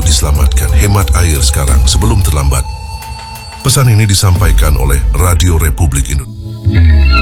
untuk diselamatkan. Hemat air sekarang sebelum terlambat. Pesan ini disampaikan oleh Radio Republik Indonesia.